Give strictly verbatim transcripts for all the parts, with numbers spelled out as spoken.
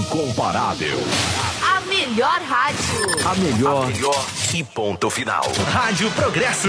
Incomparável. A melhor rádio. A melhor, a melhor e ponto final. Rádio Progresso.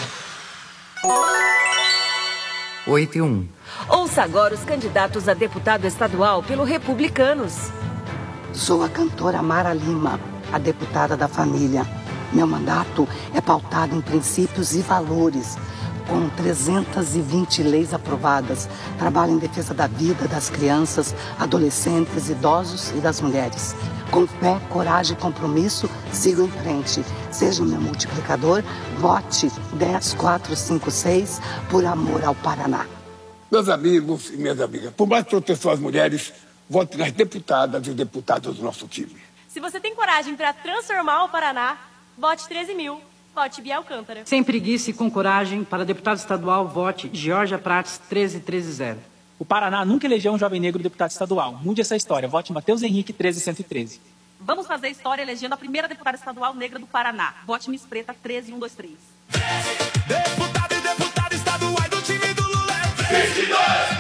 oito e um. Ouça agora os candidatos a deputado estadual pelo Republicanos. Sou a cantora Mara Lima, a deputada da família. Meu mandato é pautado em princípios e valores. Com trezentas e vinte leis aprovadas, trabalho em defesa da vida das crianças, adolescentes, idosos e das mulheres. Com fé, coragem e compromisso, sigo em frente. Seja o meu multiplicador, vote dez, quatro, cinco, seis, por amor ao Paraná. Meus amigos e minhas amigas, por mais proteção às mulheres, vote nas deputadas e deputados do nosso time. Se você tem coragem para transformar o Paraná, vote treze mil. Vote Bia Alcântara. Sem preguiça e com coragem, para deputado estadual, vote Georgia Prates treze treze zero. O Paraná nunca elegeu um jovem negro deputado estadual. Mude essa história. Vote Matheus Henrique treze cento e treze. Vamos fazer história elegendo a primeira deputada estadual negra do Paraná. Vote Miss Preta treze cento e vinte e três. Deputado e deputada estaduais do time do Lula é vinte e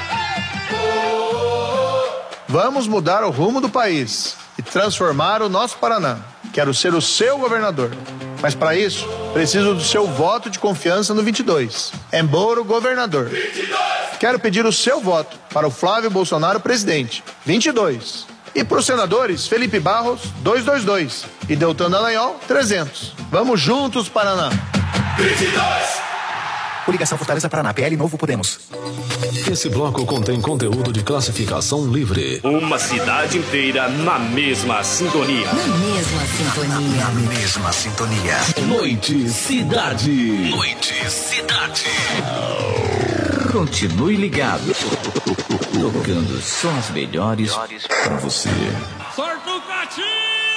dois. Vamos mudar o rumo do país e transformar o nosso Paraná. Quero ser o seu governador. Mas para isso, preciso do seu voto de confiança no vinte e dois. Embora governador. vinte e dois. Quero pedir o seu voto para o Flávio Bolsonaro presidente. vinte e dois. E para os senadores, Felipe Barros, duzentos e vinte e dois. E Deltan Dallagnol, trezentos. Vamos juntos, Paraná. vinte e dois. Coligação Fortaleza Paraná, P L Novo Podemos. Esse bloco contém conteúdo de classificação livre. Uma cidade inteira na mesma sintonia. Na mesma sintonia. Na mesma sintonia. Noite Cidade. Noite Cidade. Continue ligado. Tocando só as melhores pra você. Sorte o Catinho!